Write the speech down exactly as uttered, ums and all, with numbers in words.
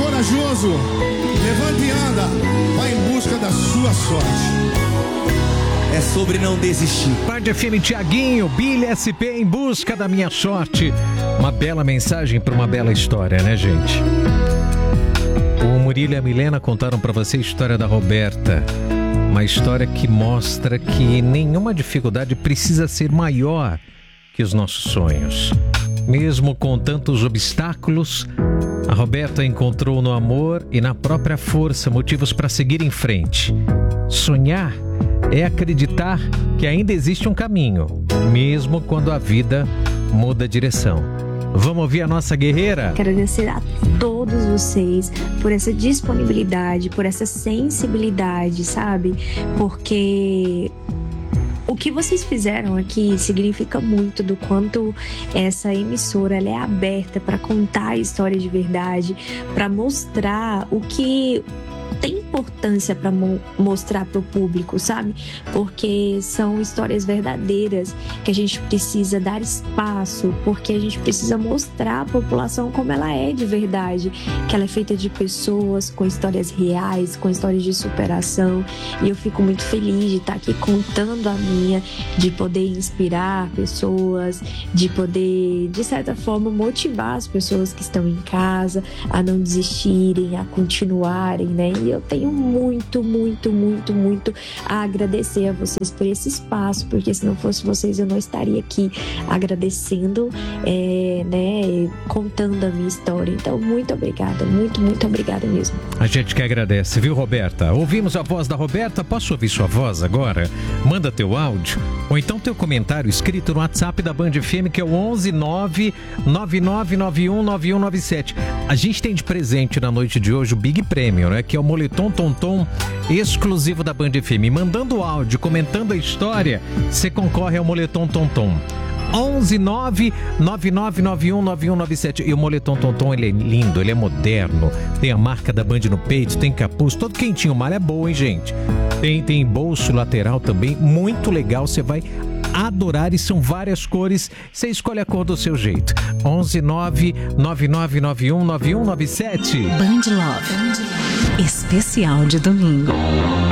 corajoso, levanta e anda, vai em busca da sua sorte. É sobre não desistir. Band F M Tiaguinho, Billy S P, em busca da minha sorte. Uma bela mensagem para uma bela história, né, gente? O Murilo e a Milena contaram para você a história da Roberta. Uma história que mostra que nenhuma dificuldade precisa ser maior que os nossos sonhos. Mesmo com tantos obstáculos, a Roberta encontrou no amor e na própria força motivos para seguir em frente. Sonhar é acreditar que ainda existe um caminho, mesmo quando a vida muda a direção. Vamos ouvir a nossa guerreira? Quero agradecer a todos vocês por essa disponibilidade, por essa sensibilidade, sabe? Porque o que vocês fizeram aqui significa muito do quanto essa emissora ela é aberta para contar a história de verdade, para mostrar o que tem importância para mo- mostrar para o público, sabe? Porque são histórias verdadeiras que a gente precisa dar espaço, porque a gente precisa mostrar à população como ela é de verdade, que ela é feita de pessoas com histórias reais, com histórias de superação, e eu fico muito feliz de estar aqui contando a minha, de poder inspirar pessoas, de poder, de certa forma, motivar as pessoas que estão em casa a não desistirem, a continuarem, né? E eu tenho muito, muito, muito, muito a agradecer a vocês por esse espaço, porque se não fosse vocês eu não estaria aqui agradecendo, é, né, contando a minha história. Então, muito obrigada, muito, muito obrigada mesmo. A gente que agradece, viu, Roberta? Ouvimos a voz da Roberta, posso ouvir sua voz agora? Manda teu áudio, ou então teu comentário escrito no WhatsApp da Band F M, que é o onze nove nove nove nove um nove um nove sete. A gente tem de presente na noite de hoje o Big Prêmio, né? Que é o moletom Tonton exclusivo da Band F M. Mandando áudio, comentando a história, você concorre ao moletom Tonton. onze nove nove nove nove um nove um nove sete. E o moletom Tonton, ele é lindo, ele é moderno. Tem a marca da Band no peito, tem capuz, todo quentinho. Malha é boa, hein, gente? Tem, tem bolso lateral também, muito legal. Você vai adorar e são várias cores. Você escolhe a cor do seu jeito. onze nove nove nove nove um nove um nove sete. Band Love. Especial de domingo.